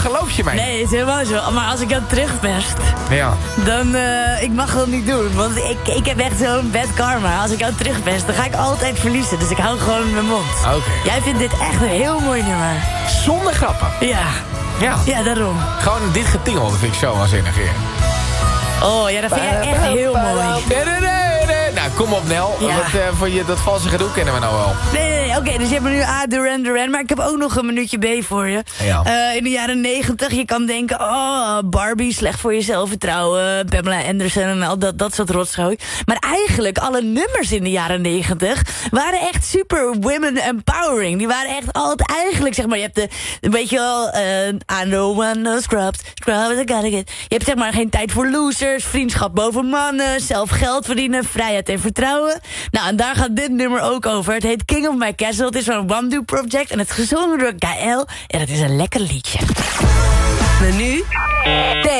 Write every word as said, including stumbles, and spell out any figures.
geloof je mij? Nee, het is helemaal zo. Maar als ik dan terugpest, Ja. dan... Uh, ik mag dat niet doen. Want ik, ik heb echt zo'n bad karma. Als ik jou terugpest, dan ga ik altijd verliezen. Dus ik hou gewoon mijn mond. Oké. Okay. Jij vindt dit echt een heel mooi nummer. Zonder grappen. Ja. Ja. Ja, daarom. Gewoon dit getingel, dat vind ik zo waanzinnig hier. Oh, ja, dat vind jij echt heel mooi. Nee, nee, nee, nee. Nou, kom op, Nel. Ja. Wat, uh, voor je, dat valse gedoe kennen we nou wel. Nee, nee, nee. Oké, okay, dus je hebt nu A, Duran Duran. Maar ik heb ook nog een minuutje B voor je. Ja. Uh, in de jaren negentig, je kan denken... Oh, Barbie, slecht voor je zelfvertrouwen. Pamela Anderson en al dat, dat soort rotzooi. Maar eigenlijk, alle nummers in de jaren negentig... waren echt super women empowering. Die waren echt altijd eigenlijk, zeg maar... Je hebt de, een beetje wel... Uh, I know one no scrubs. Scrubs, I gotta get. Je hebt zeg maar geen tijd voor losers. Vriendschap boven mannen. Zelf geld verdienen. Vrijheid en vertrouwen. Nou, en daar gaat dit nummer ook over. Het heet King of My Castle. Het is van een One Do Project. En het is gezongen door Gaël. En het is een lekker liedje. En nu...